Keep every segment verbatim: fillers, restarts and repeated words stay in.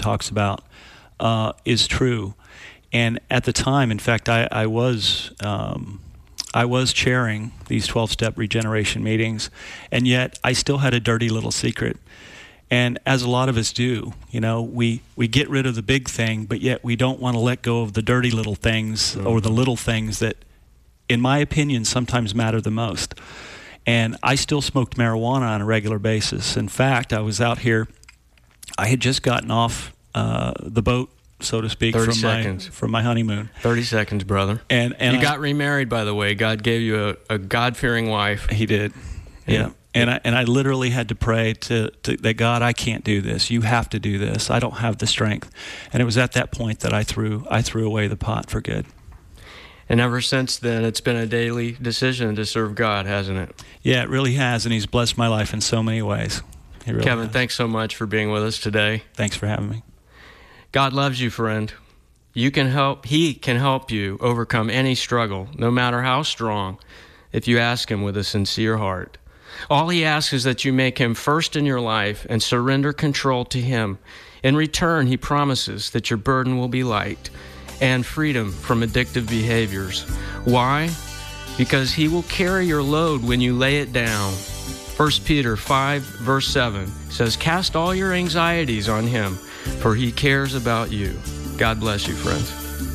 talks about uh, is true. And at the time, in fact, I, I was um, I was chairing these twelve-step regeneration meetings, and yet I still had a dirty little secret. And as a lot of us do, you know, we, we get rid of the big thing, but yet we don't want to let go of the dirty little things mm-hmm. or the little things that, in my opinion, sometimes matter the most. And I still smoked marijuana on a regular basis. In fact, I was out here, I had just gotten off uh, the boat, so to speak, thirty from seconds. my from my honeymoon. thirty seconds, brother. And, and you I, got remarried, by the way. God gave you a, a God-fearing wife. He did. Yeah. yeah. And I and I literally had to pray to, to that God, I can't do this. You have to do this. I don't have the strength. And it was at that point that I threw I threw away the pot for good. And ever since then, it's been a daily decision to serve God, hasn't it? Yeah, it really has, and He's blessed my life in so many ways. He really Kevin, has. Thanks so much for being with us today. Thanks for having me. God loves you, friend. You can help. He can help you overcome any struggle, no matter how strong, if you ask Him with a sincere heart. All He asks is that you make Him first in your life and surrender control to Him. In return, He promises that your burden will be light and freedom from addictive behaviors. Why? Because He will carry your load when you lay it down. First Peter five, verse seven says, "Cast all your anxieties on Him, for He cares about you." God bless you, friends.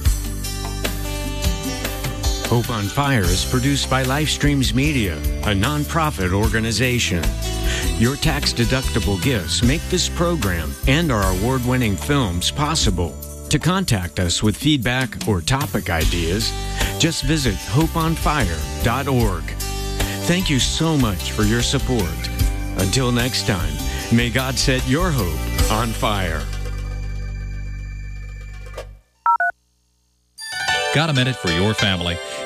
Hope on Fire is produced by Lifestreams Media, a nonprofit organization. Your tax-deductible gifts make this program and our award-winning films possible. To contact us with feedback or topic ideas, just visit hope on fire dot org. Thank you so much for your support. Until next time, may God set your hope on fire. Got a minute for your family?